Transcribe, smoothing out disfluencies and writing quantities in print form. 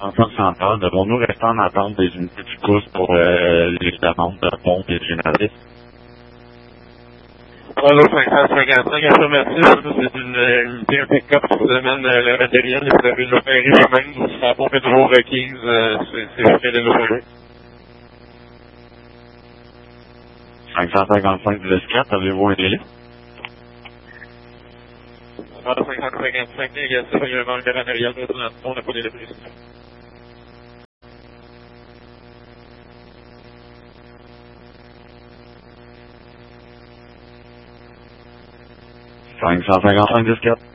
Centre central, devons-nous rester en attente des unités du COUS pour les demandes de pompe et de génératrice? Bravo 555, affirmatif, c'est une unité, un pick-up qui vous amène le matériel et vous avez l'opéré vous-même, donc la pompe est toujours requise, c'est fait de l'opérer. 555 du S4, avez-vous un délai? Bravo 555, négatif, il y a un manque de matériel, on n'a pas de délai précis. Cinq cent cinquante-cinq 10-4.